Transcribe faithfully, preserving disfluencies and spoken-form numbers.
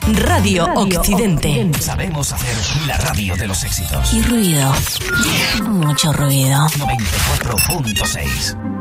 Radio, radio Occidente. Occidente. Sabemos hacer la radio de los éxitos. Y ruido. Mucho ruido. noventa y cuatro punto seis.